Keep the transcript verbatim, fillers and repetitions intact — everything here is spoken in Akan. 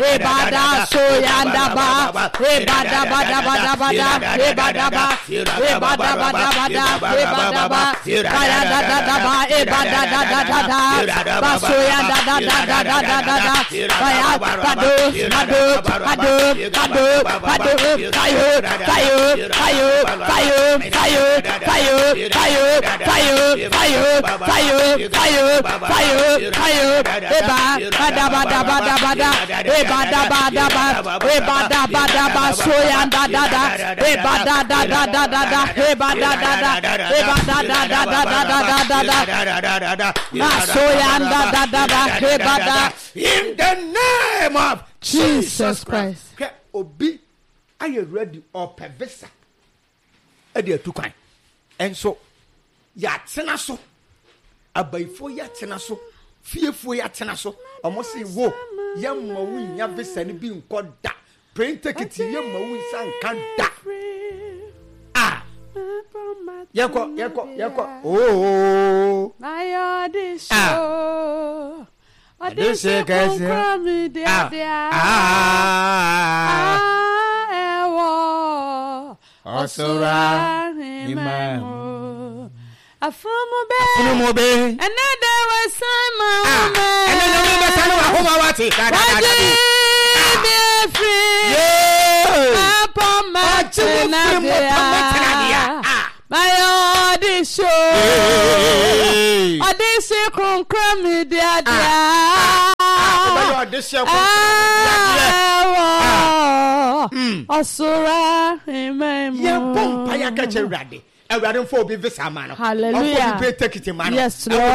Ebada soyanda ba. Ebada bada bada bada. Ebada ba. Ebada bada bada. Ebada ba. Kaya da da da ba. Ebada da da da da. Basoyanda da da da da da da da. Kaya kado kado kado kado kado kayo kayo kayo kayo kayo kayo kayo kayo kayo kayo kayo kayo kayo eba bada bada bada bada eba da bada bada eba da bada bada soyanda da da eba da da da da da da eba da da da eba da da da da da da da da soyanda da da da eba da. In the name of Jesus Christ. Obi are you ready or pevesa ade atukan enso ya tena so abaifo ya tena so fiefo ya tena so omo se wo ya mawu nya visa ni bi nkoda print ticket ya mawu san kan da ah yako yako yako oh my audition this is crazy. Ah, ah, Osura, Imam. A former baby, and then there was Simon. And then there was Simon. What is that? Upon my my audition. Audition from Crummy, dear. Audition. Osura, Amen. Yeah, boom, Paya catch a ready. A ready for be this man. Hallelujah. Yes, Lord.